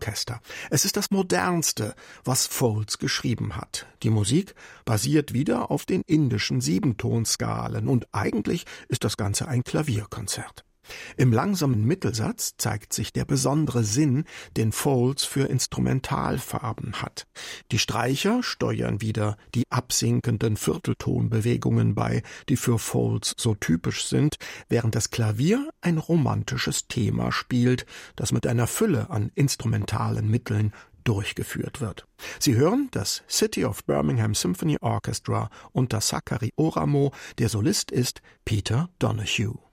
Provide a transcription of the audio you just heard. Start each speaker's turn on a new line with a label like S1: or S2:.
S1: Orchester. Es ist das modernste, was Foulds geschrieben hat. Die Musik basiert wieder auf den indischen Siebentonskalen und eigentlich ist das Ganze ein Klavierkonzert. Im langsamen Mittelsatz zeigt sich der besondere Sinn, den Foulds für Instrumentalfarben hat. Die Streicher steuern wieder die absinkenden Vierteltonbewegungen bei, die für Foulds so typisch sind, während das Klavier ein romantisches Thema spielt, das mit einer Fülle an instrumentalen Mitteln durchgeführt wird. Sie hören das City of Birmingham Symphony Orchestra unter Sakari Oramo. Der Solist ist Peter Donoghue.